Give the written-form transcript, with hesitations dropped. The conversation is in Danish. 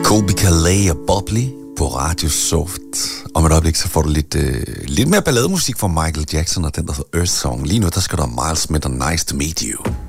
Colby Calais og Bubbly på Radio Soft. Om et øjeblik, så får du lidt mere ballademusik fra Michael Jackson og den, der hedder Earth Song. Lige nu, der skal der Miles Smith og Nice to Meet You.